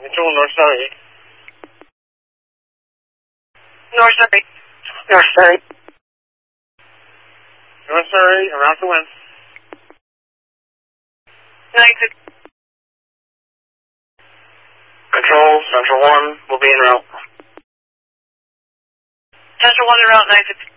Control North Surrey. North Surrey. North Surrey. North Surrey, around the wind. 950. Control, Central 1 will be en route. Central 1 en route, 950.